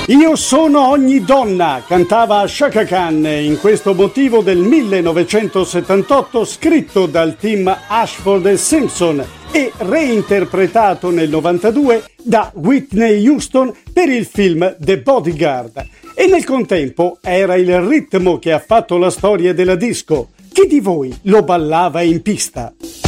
Io sono ogni donna, cantava Chaka Khan in questo motivo del 1978, scritto dal team Ashford e Simpson e reinterpretato nel 92 da Whitney Houston per il film The Bodyguard. E nel contempo era il ritmo che ha fatto la storia della disco. Chi di voi lo ballava in pista?